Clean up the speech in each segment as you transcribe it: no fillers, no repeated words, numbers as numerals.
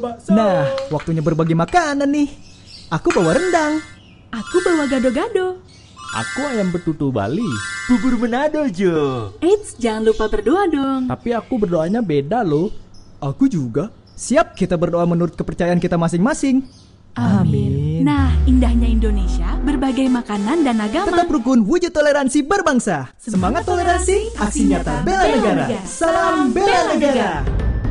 bakso. Nah, waktunya berbagi makanan nih. Aku bawa rendang. Aku bawa gado-gado. Aku ayam betutu Bali. Bubur Manado, Jo. Eits, jangan lupa berdoa dong. Tapi aku berdoanya beda loh. Aku juga. Siap, kita berdoa menurut kepercayaan kita masing-masing. Amin. Nah, indahnya Indonesia, berbagai makanan dan agama. Tetap rukun, wujud toleransi berbangsa. Semangat toleransi, aksi nyata bela negara. Salam bela negara.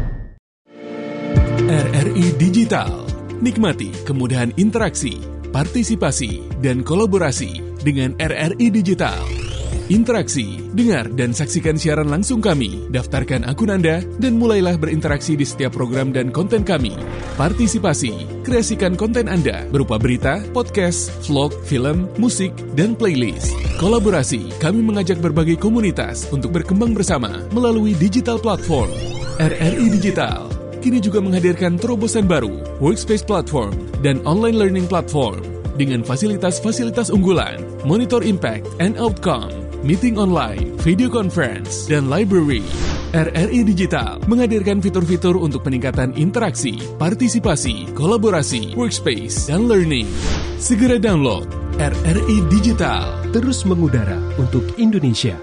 RRI Digital. Nikmati kemudahan interaksi, partisipasi, dan kolaborasi dengan RRI Digital. Interaksi, dengar dan saksikan siaran langsung kami, daftarkan akun Anda, dan mulailah berinteraksi di setiap program dan konten kami. Partisipasi, kreasikan konten Anda berupa berita, podcast, vlog, film, musik, dan playlist. Kolaborasi, kami mengajak berbagai komunitas untuk berkembang bersama melalui digital platform. RRI Digital kini juga menghadirkan terobosan baru, workspace platform, dan online learning platform dengan fasilitas-fasilitas unggulan, monitor impact and outcome, meeting online, video conference, dan library. RRI Digital menghadirkan fitur-fitur untuk peningkatan interaksi, partisipasi, kolaborasi, workspace, dan learning. Segera download RRI Digital. Terus mengudara untuk Indonesia.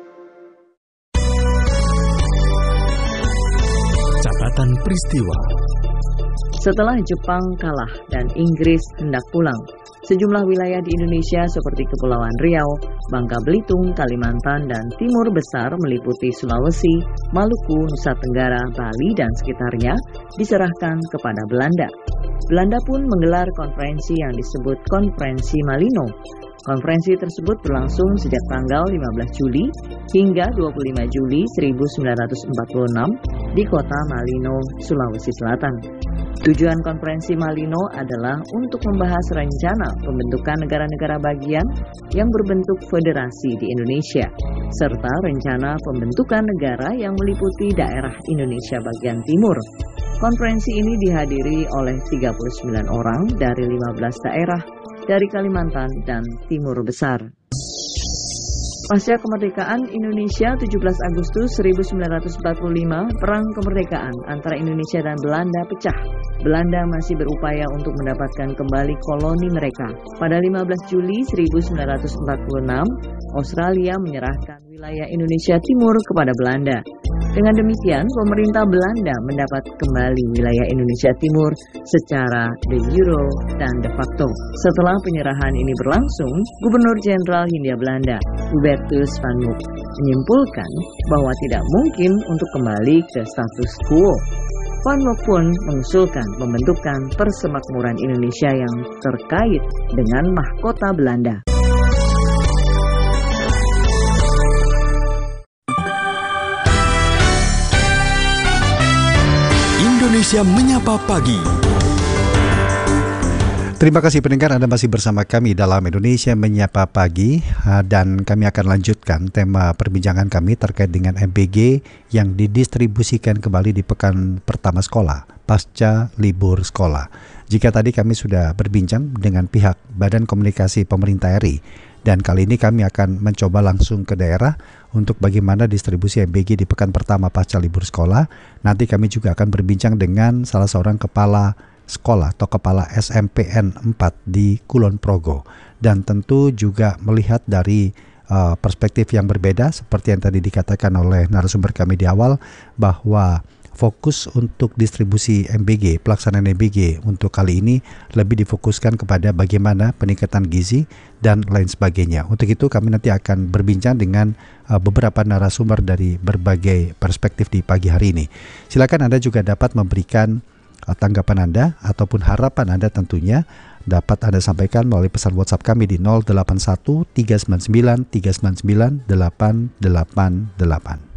Catatan peristiwa. Setelah Jepang kalah dan Inggris hendak pulang, sejumlah wilayah di Indonesia seperti Kepulauan Riau, Bangka Belitung, Kalimantan, dan Timur Besar meliputi Sulawesi, Maluku, Nusa Tenggara, Bali, dan sekitarnya diserahkan kepada Belanda. Belanda pun menggelar konferensi yang disebut Konferensi Malino. Konferensi tersebut berlangsung sejak tanggal 15 Juli hingga 25 Juli 1946 di kota Malino, Sulawesi Selatan. Tujuan konferensi Malino adalah untuk membahas rencana pembentukan negara-negara bagian yang berbentuk federasi di Indonesia, serta rencana pembentukan negara yang meliputi daerah Indonesia bagian timur. Konferensi ini dihadiri oleh 39 orang dari 15 daerah dari Kalimantan dan Timur Besar. Pasca kemerdekaan Indonesia 17 Agustus 1945, perang kemerdekaan antara Indonesia dan Belanda pecah. Belanda masih berupaya untuk mendapatkan kembali koloni mereka. Pada 15 Juli 1946, Australia menyerahkan wilayah Indonesia Timur kepada Belanda. Dengan demikian, pemerintah Belanda mendapat kembali wilayah Indonesia Timur secara de jure dan de facto. Setelah penyerahan ini berlangsung, Gubernur Jenderal Hindia Belanda, Hubertus van Mook, menyimpulkan bahwa tidak mungkin untuk kembali ke status quo. Van Mook pun mengusulkan pembentukan Persemakmuran Indonesia yang terkait dengan mahkota Belanda. Indonesia Menyapa Pagi. Terima kasih pendengar, Anda masih bersama kami dalam Indonesia Menyapa Pagi, dan kami akan lanjutkan tema perbincangan kami terkait dengan MBG yang didistribusikan kembali di pekan pertama sekolah pasca libur sekolah. Jika tadi kami sudah berbincang dengan pihak Badan Komunikasi Pemerintah RI, dan kali ini kami akan mencoba langsung ke daerah untuk bagaimana distribusi MBG di pekan pertama pasca libur sekolah. Nanti kami juga akan berbincang dengan salah seorang kepala sekolah atau kepala SMPN 4 di Kulon Progo, dan tentu juga melihat dari perspektif yang berbeda seperti yang tadi dikatakan oleh narasumber kami di awal, bahwa fokus untuk distribusi MBG, pelaksanaan MBG untuk kali ini lebih difokuskan kepada bagaimana peningkatan gizi dan lain sebagainya. Untuk itu kami nanti akan berbincang dengan beberapa narasumber dari berbagai perspektif di pagi hari ini. Silakan Anda juga dapat memberikan tanggapan Anda ataupun harapan Anda, tentunya dapat Anda sampaikan melalui pesan WhatsApp kami di 081 399 399 888.